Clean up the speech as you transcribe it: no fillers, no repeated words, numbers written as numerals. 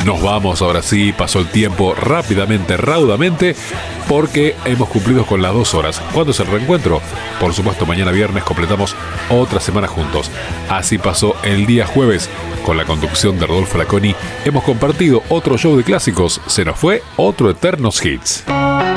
Nos vamos, ahora sí, pasó el tiempo rápidamente, raudamente, porque hemos cumplido con las 2 horas. ¿Cuándo es el reencuentro? Por supuesto, mañana viernes completamos otra semana juntos. Así pasó el día jueves. Con la conducción de Rodolfo Laconi hemos compartido otro show de clásicos. Se nos fue otro Eternos Hits.